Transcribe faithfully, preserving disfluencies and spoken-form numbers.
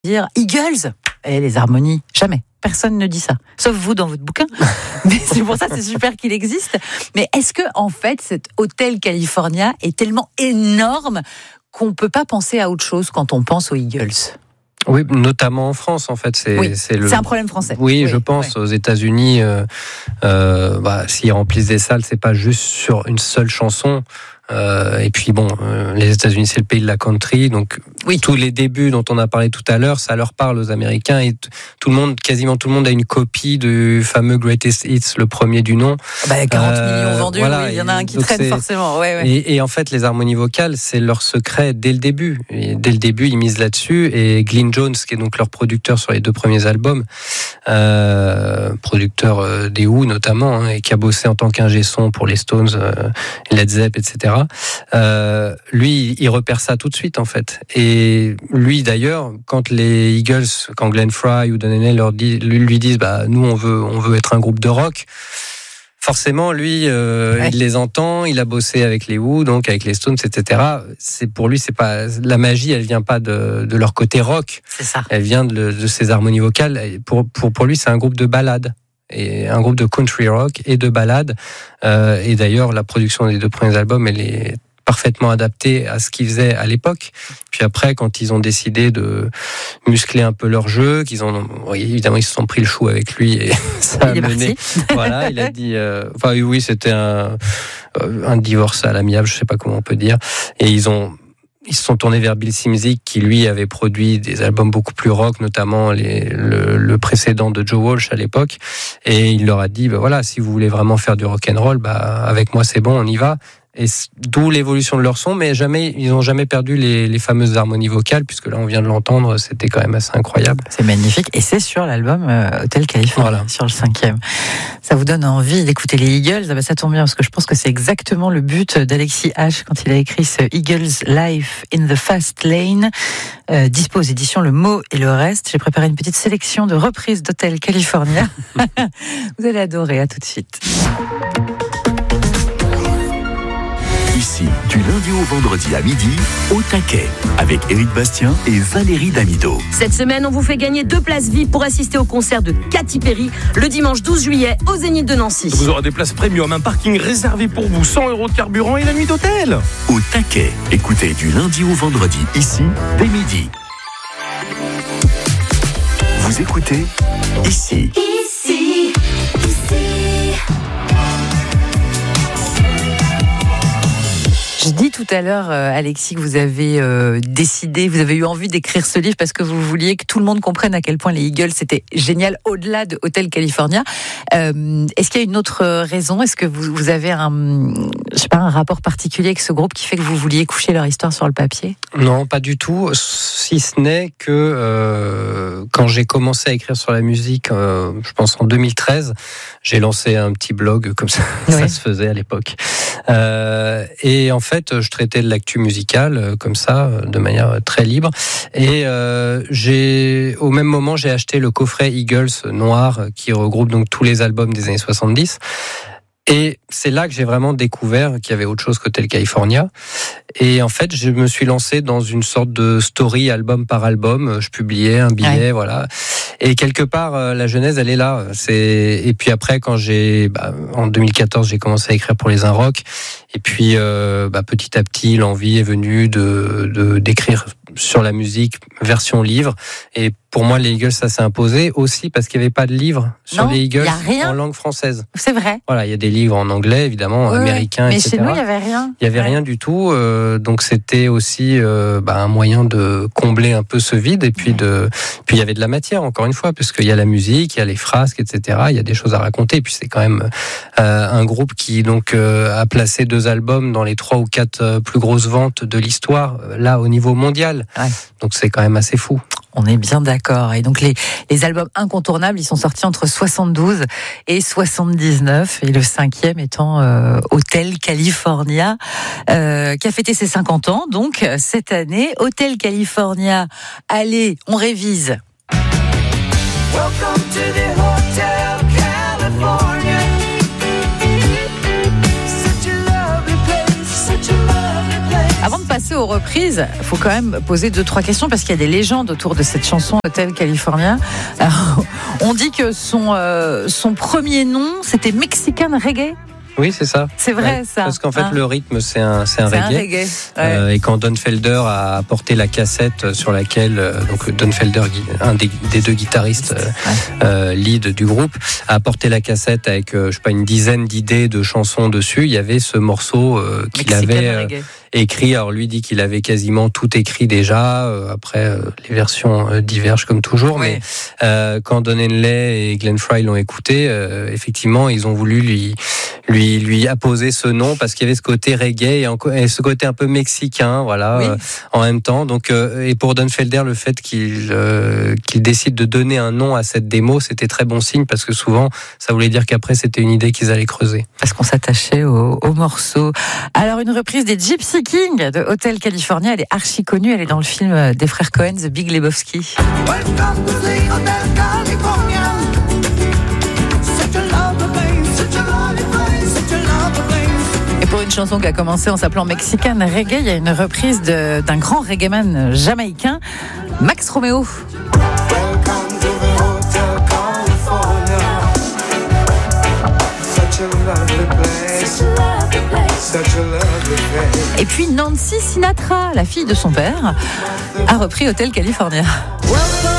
dire Eagles et les harmonies, jamais. Personne ne dit ça, sauf vous dans votre bouquin. Mais c'est pour ça c'est super qu'il existe. Mais est-ce que en fait cet Hotel California est tellement énorme qu'on peut pas penser à autre chose quand on pense aux Eagles? Oui, notamment en France, en fait. C'est, oui, c'est, le... c'est un problème français. Oui, oui je pense. oui. Aux États-Unis, euh, euh, bah, s'ils remplissent des salles, c'est pas juste sur une seule chanson. Euh, et puis bon, euh, les États-Unis, c'est le pays de la country, donc oui. tous les débuts dont on a parlé tout à l'heure, ça leur parle aux Américains, et t- tout le monde, quasiment tout le monde a une copie du fameux Greatest Hits, le premier du nom. Bah, quarante euh, millions vendus, voilà, oui, il y en a un qui donc traîne c'est... forcément. Ouais, ouais. Et, et en fait, les harmonies vocales, c'est leur secret dès le début. Et dès le début, ils misent là-dessus. Et Glyn Jones, qui est donc leur producteur sur les deux premiers albums, euh, producteur des Who notamment, hein, et qui a bossé en tant qu'ingé son pour les Stones, euh, Led Zepp, et cetera. Euh, lui, il repère ça tout de suite, en fait. Et lui, d'ailleurs, quand les Eagles, quand Glenn Frey ou Don Henley leur dit, lui disent, bah, nous, on veut, on veut être un groupe de rock. Forcément, lui, euh, ouais. il les entend, il a bossé avec les Who, donc avec les Stones, et cetera. C'est pour lui, c'est pas la magie, elle vient pas de, de leur côté rock. C'est ça. Elle vient de, de ses harmonies vocales. Pour, pour, pour lui, c'est un groupe de ballades. Et un groupe de country rock et de ballades. Euh, et d'ailleurs, la production des deux premiers albums, elle est parfaitement adapté à ce qu'ils faisaient à l'époque. Puis après, quand ils ont décidé de muscler un peu leur jeu, qu'ils ont, oui, évidemment, ils se sont pris le chou avec lui et ça a il mené. Voilà, il a dit, euh, enfin oui, c'était un, un divorce à l'amiable, je sais pas comment on peut dire. Et ils ont, ils se sont tournés vers Bill Szymczyk, qui lui avait produit des albums beaucoup plus rock, notamment les, le, le précédent de Joe Walsh à l'époque. Et il leur a dit, bah voilà, si vous voulez vraiment faire du rock and roll, bah avec moi c'est bon, on y va. Et d'où l'évolution de leur son, mais jamais, ils n'ont jamais perdu les, les fameuses harmonies vocales, puisque là on vient de l'entendre, c'était quand même assez incroyable. C'est magnifique, et c'est sur l'album euh, Hotel California, voilà. Sur le cinquième. Ça vous donne envie d'écouter les Eagles? Ah bah ça tombe bien, parce que je pense que c'est exactement le but d'Alexis H quand il a écrit ce Eagles Life in the Fast Lane, euh, dispo aux éditions Le Mot et le Reste. J'ai préparé une petite sélection de reprises d'Hotel California. Vous allez adorer, à tout de suite. Ici, du lundi au vendredi à midi, au taquet, avec Éric Bastien et Valérie Damido. Cette semaine, on vous fait gagner deux places V I P pour assister au concert de Katy Perry le dimanche douze juillet au Zénith de Nancy. Vous aurez des places premium, un parking réservé pour vous, cent euros de carburant et la nuit d'hôtel. Au taquet, écoutez du lundi au vendredi, ici, dès midi. Vous écoutez ici. Ici, ici. Je dis tout à l'heure, euh, Alexis, que vous avez euh, décidé, vous avez eu envie d'écrire ce livre parce que vous vouliez que tout le monde comprenne à quel point les Eagles c'était génial au-delà de Hotel California. Euh, est-ce qu'il y a une autre raison? Est-ce que vous, vous avez un, je sais pas, un rapport particulier avec ce groupe qui fait que vous vouliez coucher leur histoire sur le papier? Non, pas du tout. Si ce n'est que euh, quand j'ai commencé à écrire sur la musique, euh, je pense en deux mille treize, j'ai lancé un petit blog comme ça, oui. Ça se faisait à l'époque. Euh, et en fait, En fait, je traitais de l'actu musicale comme ça, de manière très libre. Et euh, j'ai, au même moment, j'ai acheté le coffret Eagles noir qui regroupe donc tous les albums des années soixante-dix. Et c'est là que j'ai vraiment découvert qu'il y avait autre chose qu'Hotel California. Et en fait, je me suis lancé dans une sorte de story album par album. Je publiais un billet, ouais. Voilà. Et quelque part, la genèse, elle est là. C'est... Et puis après, quand j'ai, bah, en deux mille quatorze, j'ai commencé à écrire pour les Inrock. Et puis, euh, bah, petit à petit, l'envie est venue de, de, d'écrire sur la musique, version livre. Et pour moi, les Eagles, ça s'est imposé aussi parce qu'il n'y avait pas de livre sur non, les Eagles en langue française. C'est vrai. Voilà, il y a des livres en anglais, évidemment, oui, américains, mais et cetera. Mais chez nous, il n'y avait rien. Il n'y avait ouais. rien du tout. Euh, donc, c'était aussi euh, bah, un moyen de combler un peu ce vide. Et puis, ouais. de, puis il y avait de la matière, encore une fois, puisqu'il y a la musique, il y a les frasques, et cetera. Il y a des choses à raconter. Et puis, c'est quand même euh, un groupe qui donc euh, a placé deux albums dans les trois ou quatre euh, plus grosses ventes de l'histoire, là, au niveau mondial. Ouais. Donc, c'est quand même assez fou. On est bien d'accord. Et donc les, les albums incontournables, ils sont sortis entre soixante-douze et soixante-dix-neuf, et le cinquième étant euh, Hotel California, euh, qui a fêté ses cinquante ans. Donc cette année, Hotel California. Allez, on révise. Welcome to the Hotel California. Such a lovely place, such a lovely place. Avant de passer aux reprises, il faut quand même poser deux, trois questions parce qu'il y a des légendes autour de cette chanson Hotel California. Alors, on dit que son, euh, son premier nom, c'était Mexican Reggae. Oui, c'est ça. C'est vrai, ouais. ça. Parce qu'en fait, hein le rythme, c'est un, c'est un c'est reggae. Un reggae. Ouais. Euh, et quand Don Felder a apporté la cassette sur laquelle, euh, donc Don Felder, un des, des deux guitaristes euh, euh, lead du groupe, a apporté la cassette avec, euh, je sais pas, une dizaine d'idées de chansons dessus. Il y avait ce morceau euh, qu'il Mexican avait euh, reggae. écrit. Alors lui dit qu'il avait quasiment tout écrit déjà. Euh, après, euh, les versions euh, divergent comme toujours. Oui. Mais euh, quand Don Henley et Glenn Frey l'ont écouté, euh, effectivement, ils ont voulu lui lui lui apposer ce nom parce qu'il y avait ce côté reggae et, en, et ce côté un peu mexicain, voilà, Oui. euh, en même temps. Donc, euh, et pour Don Felder, le fait qu'il euh, qu'il décide de donner un nom à cette démo, c'était très bon signe parce que souvent, ça voulait dire qu'après, c'était une idée qu'ils allaient creuser. Parce qu'on s'attachait au, au morceau. Alors, une reprise des Gypsy Kings de Hotel California, elle est archi connue, elle est dans le film des frères Coen, The Big Lebowski. Welcome to the Hotel California. Such a lovely place, such a lovely place, such a lovely place. Et pour une chanson qui a commencé en s'appelant Mexican Reggae, il y a une reprise de, d'un grand reggaeman jamaïcain, Max Romeo. Welcome to the Hotel California. Such a lovely place, such a lovely place, such a lovely place. Et puis Nancy Sinatra, la fille de son père, a repris Hotel California. Welcome